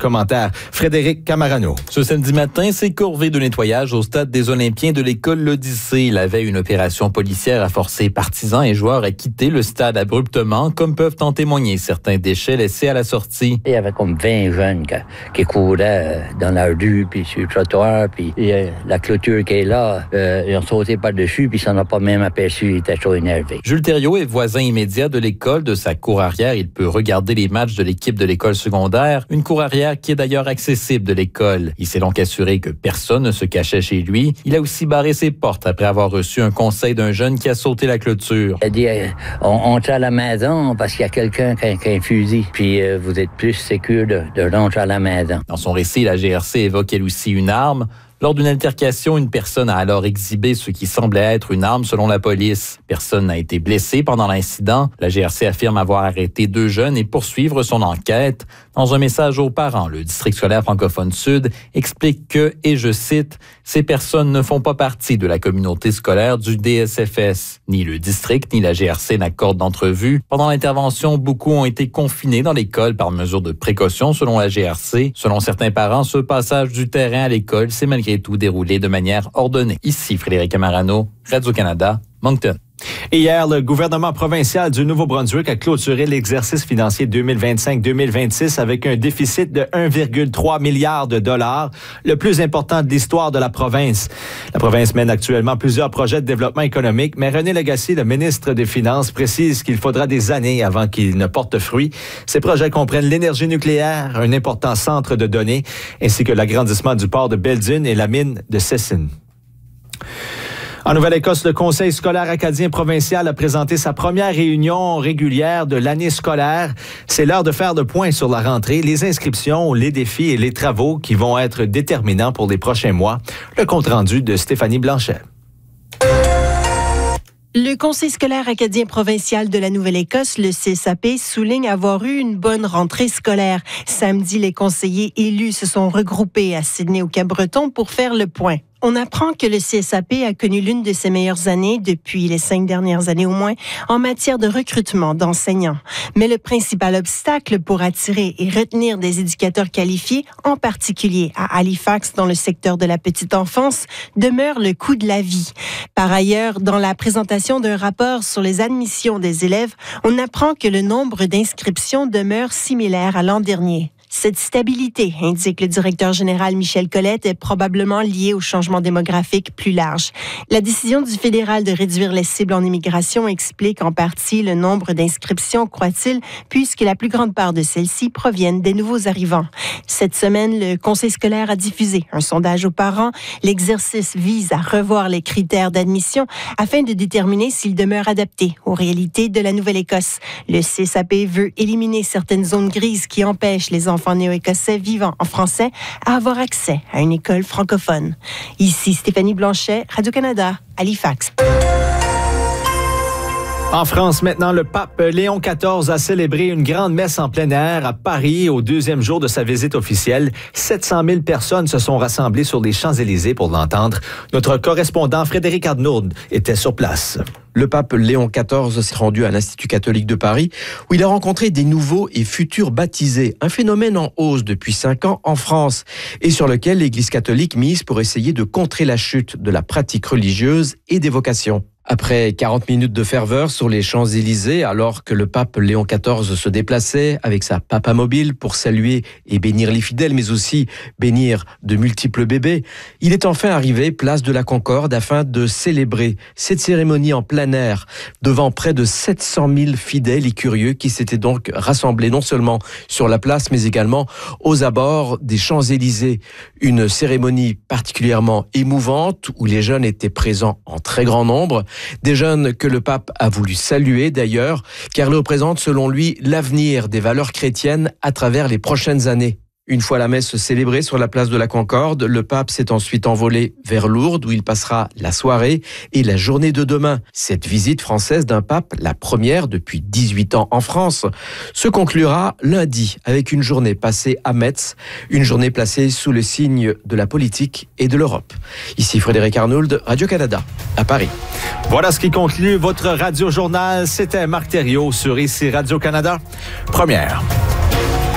commentaire. Frédéric Camarano. Ce samedi matin, c'est corvée de nettoyage au stade des Olympiens de l'école L'Odyssée. La veille, une opération policière a forcé partisans et joueurs à quitter le stade abruptement, comme peuvent en témoigner certains déchets laissés à la sortie. Il y avait comme 20 jeunes qui couraient dans la rue, puis sur le trottoir, puis la clôture qui est là, ils ont sauté par-dessus, puis ils s'en ont pas même aperçu, ils étaient trop énervés. Jules Thériault est voisin immédiat de l'école. De sa cour arrière, il peut regarder les matchs de l'équipe de l'école secondaire, une cour arrière qui est d'ailleurs accessible de l'école. Il s'est donc assuré que personne ne se cachait chez lui. Il a aussi barré ses portes après avoir reçu un conseil d'un jeune qui a sauté la clôture. Il a dit, on entre à la maison parce qu'il y a quelqu'un qui a un fusil, puis vous êtes plus sécure de rentrer à la maison. Dans son récit, la GRC évoque elle aussi une arme. Lors d'une altercation, une personne a alors exhibé ce qui semblait être une arme selon la police. Personne n'a été blessé pendant l'incident. La GRC affirme avoir arrêté 2 jeunes et poursuivre son enquête. Dans un message aux parents, le district scolaire francophone sud explique que, et je cite, « Ces personnes ne font pas partie de la communauté scolaire du DSFS. Ni le district ni la GRC n'accordent d'entrevue. Pendant l'intervention, beaucoup ont été confinés dans l'école par mesure de précaution selon la GRC. Selon certains parents, ce passage du terrain à l'école s'est malgré tout déroulé de manière ordonnée. » Ici Frédéric Camarano, Radio-Canada, Moncton. Et hier, le gouvernement provincial du Nouveau-Brunswick a clôturé l'exercice financier 2025-2026 avec un déficit de 1,3 milliard de dollars, le plus important de l'histoire de la province. La province mène actuellement plusieurs projets de développement économique, mais René Lagacé, le ministre des Finances, précise qu'il faudra des années avant qu'ils ne portent fruit. Ces projets comprennent l'énergie nucléaire, un important centre de données, ainsi que l'agrandissement du port de Belle-Dune et la mine de Sessin. En Nouvelle-Écosse, le Conseil scolaire acadien provincial a présenté sa première réunion régulière de l'année scolaire. C'est l'heure de faire le point sur la rentrée, les inscriptions, les défis et les travaux qui vont être déterminants pour les prochains mois. Le compte-rendu de Stéphanie Blanchet. Le Conseil scolaire acadien provincial de la Nouvelle-Écosse, le CSAP, souligne avoir eu une bonne rentrée scolaire. Samedi, les conseillers élus se sont regroupés à Sydney au Cap-Breton pour faire le point. On apprend que le CSAP a connu l'une de ses meilleures années, depuis les 5 dernières années au moins, en matière de recrutement d'enseignants. Mais le principal obstacle pour attirer et retenir des éducateurs qualifiés, en particulier à Halifax dans le secteur de la petite enfance, demeure le coût de la vie. Par ailleurs, dans la présentation d'un rapport sur les admissions des élèves, on apprend que le nombre d'inscriptions demeure similaire à l'an dernier. Cette stabilité, indique le directeur général Michel Collette, est probablement liée au changement démographique plus large. La décision du fédéral de réduire les cibles en immigration explique en partie le nombre d'inscriptions croît-il, puisque la plus grande part de celles-ci proviennent des nouveaux arrivants. Cette semaine, le Conseil scolaire a diffusé un sondage aux parents. L'exercice vise à revoir les critères d'admission afin de déterminer s'ils demeurent adaptés aux réalités de la Nouvelle-Écosse. Le CSAP veut éliminer certaines zones grises qui empêchent les enfants néo-écossais vivant en français à avoir accès à une école francophone. Ici Stéphanie Blanchet, Radio-Canada, Halifax. En France, maintenant, le pape Léon XIV a célébré une grande messe en plein air à Paris au 2e jour de sa visite officielle. 700 000 personnes se sont rassemblées sur les Champs-Élysées pour l'entendre. Notre correspondant Frédéric Arnaud était sur place. Le pape Léon XIV s'est rendu à l'Institut catholique de Paris où il a rencontré des nouveaux et futurs baptisés, un phénomène en hausse depuis 5 ans en France et sur lequel l'Église catholique mise pour essayer de contrer la chute de la pratique religieuse et des vocations. Après 40 minutes de ferveur sur les Champs-Élysées, alors que le pape Léon XIV se déplaçait avec sa papamobile pour saluer et bénir les fidèles, mais aussi bénir de multiples bébés, il est enfin arrivé place de la Concorde afin de célébrer cette cérémonie en plein air devant près de 700 000 fidèles et curieux qui s'étaient donc rassemblés non seulement sur la place, mais également aux abords des Champs-Élysées. Une cérémonie particulièrement émouvante où les jeunes étaient présents en très grand nombre. Des jeunes que le pape a voulu saluer d'ailleurs, car ils représentent selon lui l'avenir des valeurs chrétiennes à travers les prochaines années. Une fois la messe célébrée sur la place de la Concorde, le pape s'est ensuite envolé vers Lourdes où il passera la soirée et la journée de demain. Cette visite française d'un pape, la première depuis 18 ans en France, se conclura lundi avec une journée passée à Metz, une journée placée sous le signe de la politique et de l'Europe. Ici Frédéric Arnaud, Radio-Canada, à Paris. Voilà ce qui conclut votre radio-journal. C'était Marc Thériault sur ici Radio-Canada. Première.